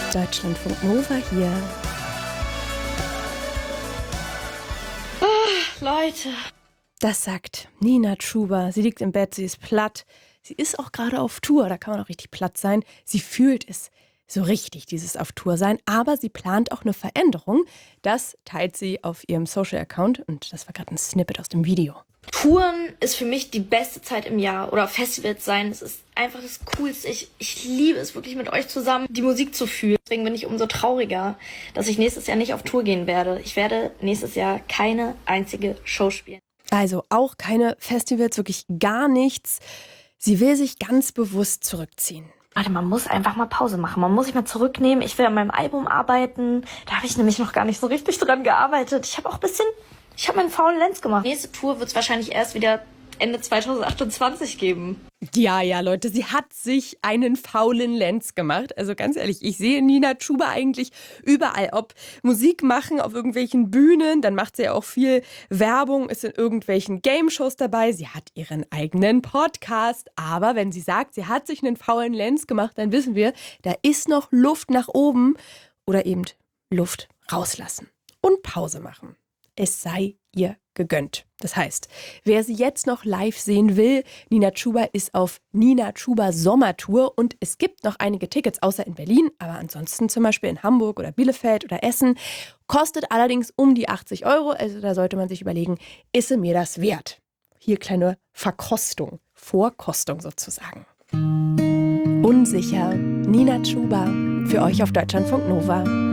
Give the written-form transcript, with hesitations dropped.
Deutschlandfunk Nova hier. Leute. Das sagt Nina Chuba. Sie liegt im Bett, sie ist platt. Sie ist auch gerade auf Tour, da kann man auch richtig platt sein. Sie fühlt es so richtig, dieses auf Tour sein. Aber sie plant auch eine Veränderung. Das teilt sie auf ihrem Social-Account. Und das war gerade ein Snippet aus dem Video. Touren ist für mich die beste Zeit im Jahr. Oder Festivals sein. Es ist einfach das Coolste. Ich liebe es wirklich mit euch zusammen, die Musik zu fühlen. Deswegen bin ich umso trauriger, dass ich nächstes Jahr nicht auf Tour gehen werde. Ich werde nächstes Jahr keine einzige Show spielen. Also auch keine Festivals, wirklich gar nichts. Sie will sich ganz bewusst zurückziehen. Warte, man muss einfach mal Pause machen. Man muss sich mal zurücknehmen. Ich will an meinem Album arbeiten. Da habe ich nämlich noch gar nicht so richtig dran gearbeitet. Ich habe meinen faulen Lenz gemacht. Nächste Tour wird es wahrscheinlich erst wieder Ende 2028 geben. Ja, Leute, sie hat sich einen faulen Lenz gemacht. Also ganz ehrlich, ich sehe Nina Chuba eigentlich überall. Ob Musik machen auf irgendwelchen Bühnen, dann macht sie ja auch viel Werbung, ist in irgendwelchen Game-Shows dabei. Sie hat ihren eigenen Podcast. Aber wenn sie sagt, sie hat sich einen faulen Lenz gemacht, dann wissen wir, da ist noch Luft nach oben oder eben Luft rauslassen und Pause machen. Es sei ihr gegönnt. Das heißt, wer sie jetzt noch live sehen will, Nina Chuba ist auf Nina Chuba Sommertour und es gibt noch einige Tickets, außer in Berlin, aber ansonsten zum Beispiel in Hamburg oder Bielefeld oder Essen. Kostet allerdings um die 80 €, also da sollte man sich überlegen, ist sie mir das wert? Hier kleine Verkostung, Vorkostung sozusagen. Unsicher, Nina Chuba, für euch auf Deutschlandfunk Nova.